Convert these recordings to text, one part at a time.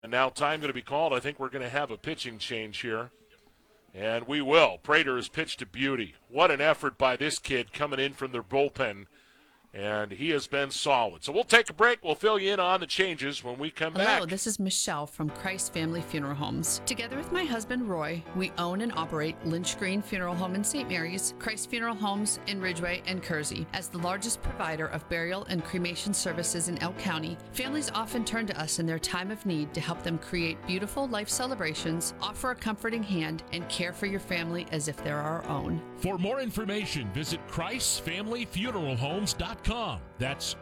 And now time going to be called. I think we're going to have a pitching change here. And we will. Prater has pitched to beauty. What an effort by this kid coming in from their bullpen. And he has been solid. So we'll take a break. We'll fill you in on the changes when we come back. Hello, this is Michelle from Christ Family Funeral Homes. Together with my husband, Roy, we own and operate Lynch Green Funeral Home in St. Mary's, Christ Funeral Homes in Ridgeway and Kersey. As the largest provider of burial and cremation services in Elk County, families often turn to us in their time of need to help them create beautiful life celebrations, offer a comforting hand, and care for your family as if they're our own. For more information, visit ChristFamilyFuneralHomes.com. That's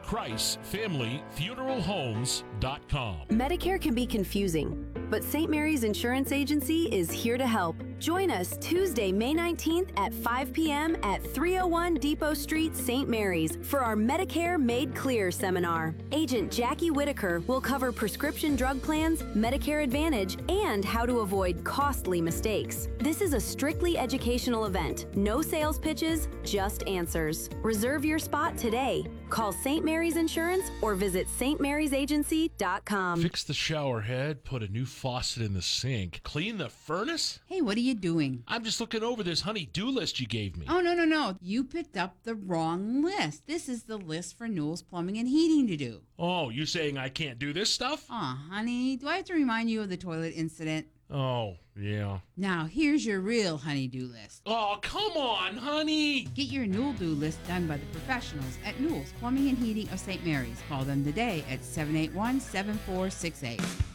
ChristFamilyFuneralHomes.com. Medicare can be confusing, but St. Mary's Insurance Agency is here to help. Join us Tuesday, May 19th at 5 p.m. at 301 Depot Street, St. Mary's for our Medicare Made Clear seminar. Agent Jackie Whitaker will cover prescription drug plans, Medicare Advantage, and how to avoid costly mistakes. This is a strictly educational event. No sales pitches, just answers. Reserve your spot today. Call St. Mary's Insurance or visit stmariesagency.com. Fix the shower head, put a new faucet in the sink, clean the furnace? Hey, what are you doing? I'm just looking over this honey-do list you gave me. Oh, no. You picked up the wrong list. This is the list for Newell's Plumbing and Heating to do. Oh, you saying I can't do this stuff? Aw, honey, do I have to remind you of the toilet incident? Oh, yeah. Now, here's your real honey-do list. Oh, come on, honey. Get your Newell-do list done by the professionals at Newell's Plumbing and Heating of St. Mary's. Call them today at 781-7468.